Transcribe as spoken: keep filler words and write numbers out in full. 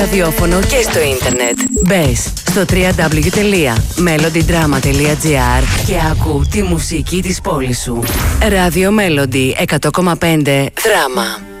ραδιόφωνο και στο ίντερνετ. Μπες στο double-u double-u double-u τελεία melody drama τελεία gr και άκου τη μουσική της πόλης σου. Radio Melody εκατό κόμμα πέντε Δράμα.